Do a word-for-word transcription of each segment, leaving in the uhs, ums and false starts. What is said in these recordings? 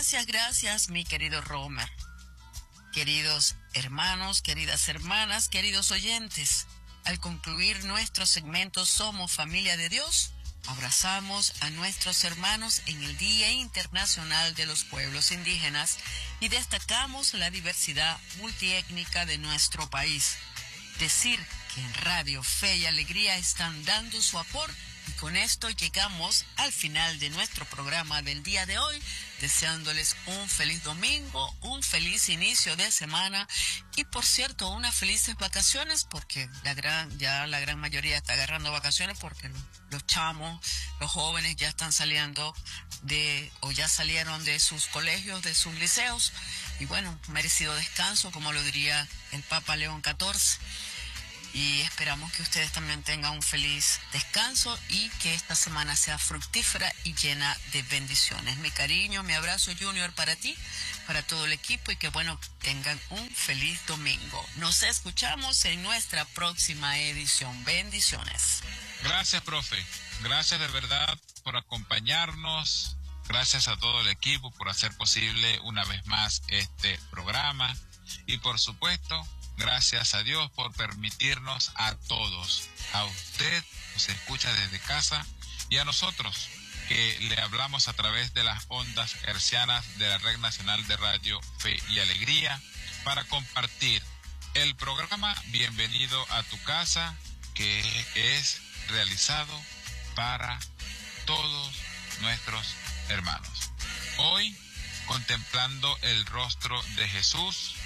Gracias, gracias, mi querido Romer. Queridos hermanos, queridas hermanas, queridos oyentes, al concluir nuestro segmento Somos Familia de Dios, abrazamos a nuestros hermanos en el Día Internacional de los Pueblos Indígenas y destacamos la diversidad multiétnica de nuestro país. Decir que en Radio Fe y Alegría están dando su aporte, y con esto llegamos al final de nuestro programa del día de hoy, deseándoles un feliz domingo, un feliz inicio de semana y, por cierto, unas felices vacaciones, porque la gran, ya la gran mayoría está agarrando vacaciones porque los, los chamos, los jóvenes ya están saliendo de, o ya salieron de sus colegios, de sus liceos, y bueno, merecido descanso, como lo diría el Papa León catorce. Y esperamos que ustedes también tengan un feliz descanso y que esta semana sea fructífera y llena de bendiciones. Mi cariño, mi abrazo Junior para ti, para todo el equipo, y que bueno, tengan un feliz domingo. Nos escuchamos en nuestra próxima edición. Bendiciones. Gracias, profe. Gracias de verdad por acompañarnos. Gracias a todo el equipo por hacer posible una vez más este programa. Y por supuesto, gracias a Dios por permitirnos a todos, a usted que se escucha desde casa y a nosotros que le hablamos a través de las ondas hercianas de la Red Nacional de Radio Fe y Alegría para compartir el programa Bienvenido a tu Casa, que es realizado para todos nuestros hermanos. Hoy, contemplando el rostro de Jesús,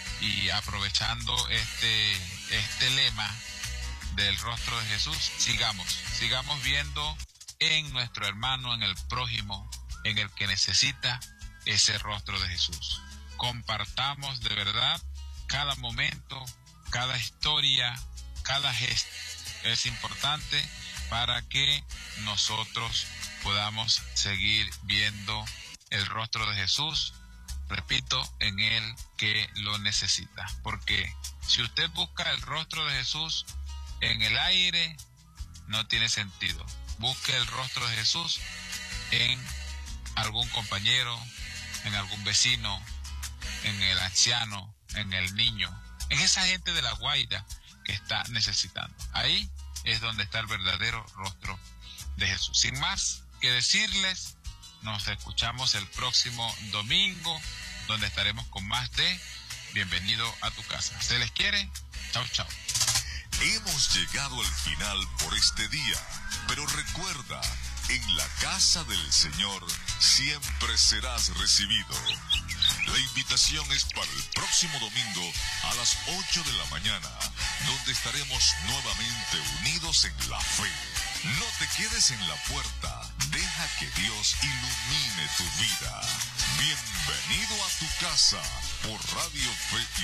y aprovechando este, este lema del rostro de Jesús, sigamos, sigamos viendo en nuestro hermano, en el prójimo, en el que necesita ese rostro de Jesús. Compartamos de verdad cada momento, cada historia, cada gesto. Es importante para que nosotros podamos seguir viendo el rostro de Jesús, repito, en el que lo necesita. Porque si usted busca el rostro de Jesús en el aire, no tiene sentido. Busque el rostro de Jesús en algún compañero, en algún vecino, en el anciano, en el niño, en esa gente de la guaida que está necesitando. Ahí es donde está el verdadero rostro de Jesús. Sin más que decirles, nos escuchamos el próximo domingo, donde estaremos con más de Bienvenido a tu Casa. ¿Se les quiere? Chao, chao. Hemos llegado al final por este día, pero recuerda, en la casa del Señor siempre serás recibido. La invitación es para el próximo domingo a las ocho de la mañana, donde estaremos nuevamente unidos en la fe. No te quedes en la puerta, deja que Dios ilumine tu vida. Bienvenido a tu casa por Radio Fe.